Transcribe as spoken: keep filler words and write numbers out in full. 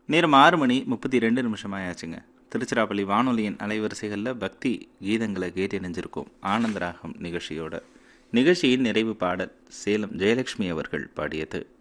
நேரம் ஆறு மணி முப்பத்தி ரெண்டு நிமிஷமாயாச்சுங்க. திருச்சிராப்பள்ளி வானொலியின் அலைவரிசைகளில் பக்தி கீதங்களை கேட்டு இணைஞ்சிருக்கோம் ஆனந்தராகம் நிகழ்ச்சியோட. நிகழ்ச்சியின் நிறைவு பாடல் சேலம் ஜெயலட்சுமி அவர்கள் பாடியது.